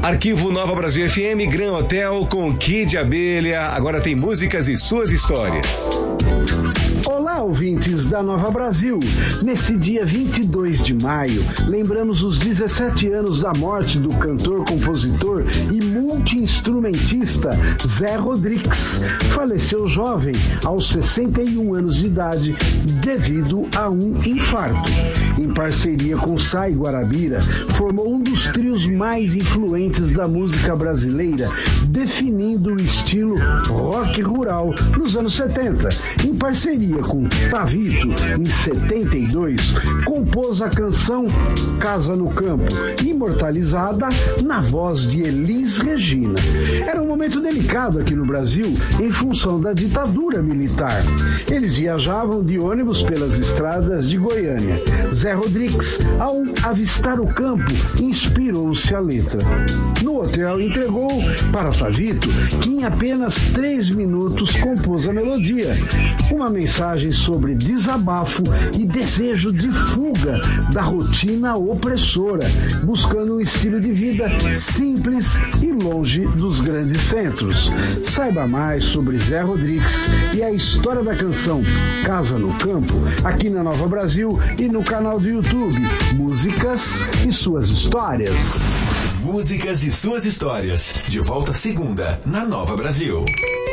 Arquivo Nova Brasil FM, Gran Hotel com Kid Abelha. Agora tem músicas e suas histórias. Olá, ouvintes da Nova Brasil. Nesse dia 22 de maio, lembramos os 17 anos da morte do cantor, compositor e multi-instrumentista Zé Rodrigues. Faleceu jovem, aos 61 anos de idade, devido a um infarto. Em parceria com Sai Guarabira, formou um dos trios mais influentes da música brasileira, definindo o estilo rock rural nos anos 70. Em parceria com Tavito, em 72, compôs a canção Casa no Campo, imortalizada na voz de Elis Regina. Era um momento delicado aqui no Brasil, em função da ditadura militar. Eles viajavam de ônibus pelas estradas de Goiânia. Zé Rodrigues, ao avistar o campo, inspirou-se a letra. No hotel, entregou para Tavito, que em apenas 3 minutos compôs a melodia. Uma mensagem sobre desabafo e desejo de fuga da rotina opressora, buscando um estilo de vida simples e longe dos grandes centros. Saiba mais sobre Zé Rodrigues e a história da canção Casa no Campo, aqui na Nova Brasil e no canal do YouTube Músicas e Suas Histórias. Músicas e Suas Histórias, de volta segunda, na Nova Brasil.